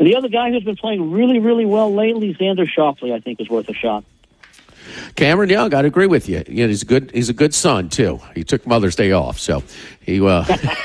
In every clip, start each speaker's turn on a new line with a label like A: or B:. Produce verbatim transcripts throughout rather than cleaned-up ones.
A: And the other guy who's been playing really, really well lately, Xander Schauffele, I think is worth a shot.
B: Cameron Young, I'd agree with you. you know, he's good. He's a good son too. He took Mother's Day off, so he uh,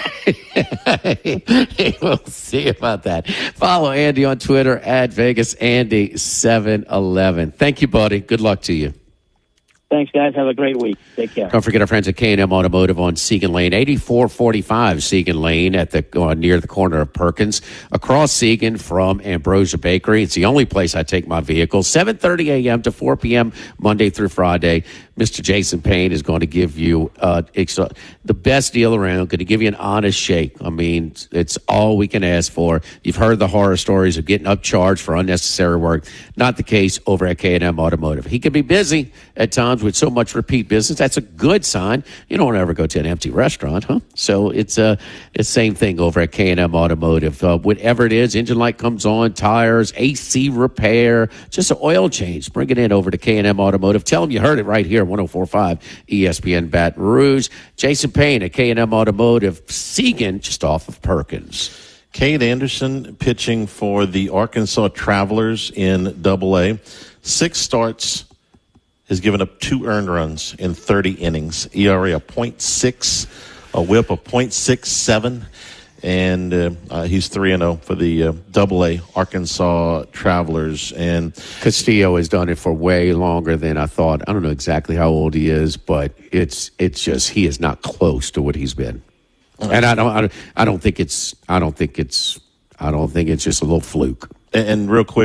B: we'll see about that. Follow Andy on Twitter at Vegas Andy seven eleven. Thank you, buddy. Good luck to you.
A: Thanks, guys. Have a great week. Take care.
B: Don't forget our friends at K and M Automotive on Segan Lane, eighty-four forty-five Segan Lane at the uh, near the corner of Perkins, across Segan from Ambrosia Bakery. It's the only place I take my vehicle. seven thirty a.m. to four p.m. Monday through Friday. Mister Jason Payne is going to give you uh, ex- the best deal around, going to give you an honest shake. I mean, it's all we can ask for. You've heard the horror stories of getting upcharged for unnecessary work. Not the case over at K and M Automotive. He can be busy at times with so much repeat business. That's a good sign. You don't ever go to an empty restaurant, huh? So it's uh, the same thing over at K and M Automotive. Uh, whatever it is, engine light comes on, tires, A C repair, just an oil change. Bring it in over to K and M Automotive. Tell them you heard it right here, one oh four point five E S P N Baton Rouge. Jason Payne at K and M Automotive, Segan, just off of Perkins.
C: Cade Anderson pitching for the Arkansas Travelers in Double A. Six starts, has given up two earned runs in thirty innings. E R A of point six, a whip of point six seven, and uh, uh, he's three and oh for the uh, Double A Arkansas Travelers. And
B: Castillo has done it for way longer than I thought. I don't know exactly how old he is, but it's it's just he is not close to what he's been. And I don't I don't, I don't think it's I don't think it's I don't think it's just a little fluke.
C: And, and real quick.